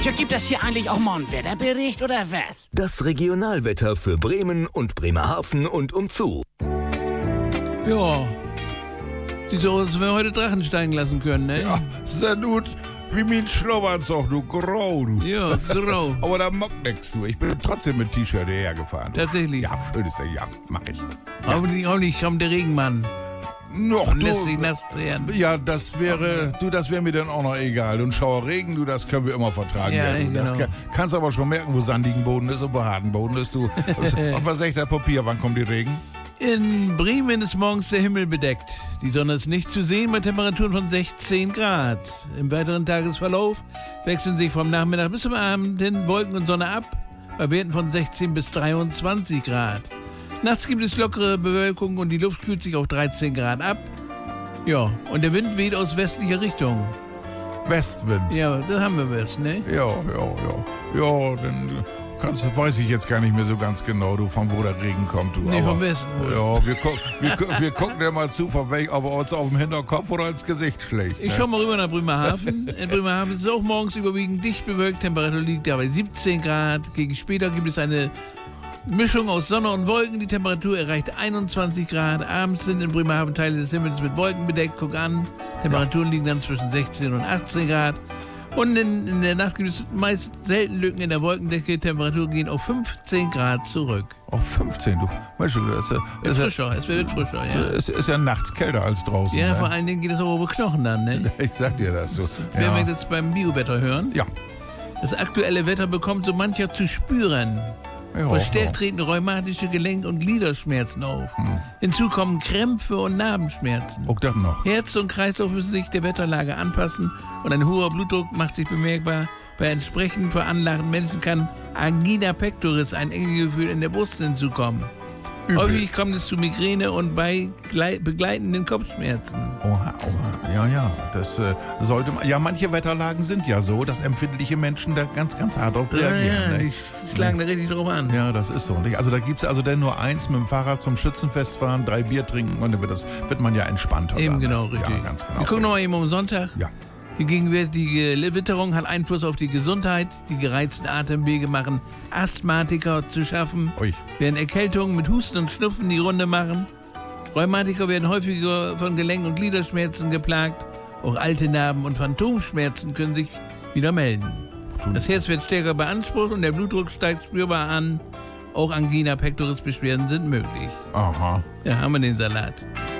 Ja, gibt es hier eigentlich auch mal einen Wetterbericht oder was? Das Regionalwetter für Bremen und Bremerhaven und umzu. Ja. Sieht so aus, als wenn wir heute Drachen steigen lassen können, ne? Ja, sehr gut. Wie mein Schlummeranzug, du Grau, du. Ja, grau. Aber da mag nix, du. Ich bin trotzdem mit T-Shirt hierher gefahren. Du. Tatsächlich? Ja, schön ist der, ja, mach ich. Hoffentlich kommt der Regenmann Noch, und lässt sich du. nass drehen. Ja, das wäre mir dann auch noch egal. Und Schauerregen, du, das können wir immer vertragen. Ja, also, das genau. kannst aber schon merken, wo sandigen Boden ist und wo harten Boden ist, du. Und was sagt der Papier, wann kommt die Regen? In Bremen ist morgens der Himmel bedeckt. Die Sonne ist nicht zu sehen bei Temperaturen von 16 Grad. Im weiteren Tagesverlauf wechseln sich vom Nachmittag bis zum Abend hin Wolken und Sonne ab, bei Werten von 16 bis 23 Grad. Nachts gibt es lockere Bewölkung und die Luft kühlt sich auf 13 Grad ab. Ja, und der Wind weht aus westlicher Richtung. Westwind. Ja, das haben wir West, ne? Ja, dann weiß ich jetzt gar nicht mehr so ganz genau, du, von wo der Regen kommt, du. Nee, aber, vom Westen wohl. Ja, wir gucken ja mal zu, von welch, ob er uns auf dem Hinterkopf oder ins Gesicht schlägt. Ich schau mal rüber nach Bremerhaven. In Bremerhaven ist es auch morgens überwiegend dicht bewölkt. Temperatur liegt da bei 17 Grad. Gegen später gibt es eine Mischung aus Sonne und Wolken. Die Temperatur erreicht 21 Grad. Abends sind in Bremerhaven Teile des Himmels mit Wolken bedeckt. Guck an. Temperaturen liegen dann zwischen 16 und 18 Grad. Und in der Nacht gibt es meist selten Lücken in der Wolkendecke. Temperaturen gehen auf 15 Grad zurück. Auf 15, du. Weißt du, das Es wird frischer, ja. ist ja nachts kälter als draußen. Ja, ne? vor allen Dingen geht es auch über Knochen dann, ne? Ich sag dir das so. Das werden wir jetzt beim Biowetter hören. Ja. Das aktuelle Wetter bekommt so mancher zu spüren. Ja, Verstärkt treten rheumatische Gelenk- und Gliederschmerzen auf. Hinzu kommen Krämpfe und Narbenschmerzen. Auch das noch. Herz und Kreislauf müssen sich der Wetterlage anpassen und ein hoher Blutdruck macht sich bemerkbar. Bei entsprechend veranlagten Menschen kann Angina pectoris, ein Engegefühl in der Brust, hinzukommen. Übel. Häufig kommt es zu Migräne und bei begleitenden Kopfschmerzen. Oha. Ja. Das sollte man. Ja, manche Wetterlagen sind ja so, dass empfindliche Menschen da ganz, ganz hart drauf reagieren. Ja, ne? die schlagen da richtig drauf an. Ja, das ist so. Nicht? Also da gibt's also denn nur eins, mit dem Fahrrad zum Schützenfest fahren, 3 Bier trinken und dann wird man ja entspannter. Eben dann, genau, ne? richtig. Ja, ganz genau. Wir gucken nochmal eben um Sonntag. Ja. Die gegenwärtige Witterung hat Einfluss auf die Gesundheit. Die gereizten Atemwege machen Asthmatiker zu schaffen. Ui. Während Erkältungen mit Husten und Schnupfen die Runde machen. Rheumatiker werden häufiger von Gelenk- und Gliederschmerzen geplagt. Auch alte Narben und Phantomschmerzen können sich wieder melden. Das Herz wird stärker beansprucht und der Blutdruck steigt spürbar an. Auch Angina pectoris Beschwerden sind möglich. Aha. Ja, haben wir den Salat.